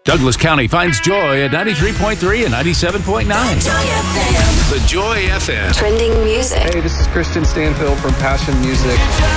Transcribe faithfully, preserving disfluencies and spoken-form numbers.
Douglas County finds joy at ninety-three point three and ninety-seven point nine. The Joy F M. Trending music. Hey, this is Christian Stanfield from Passion Music.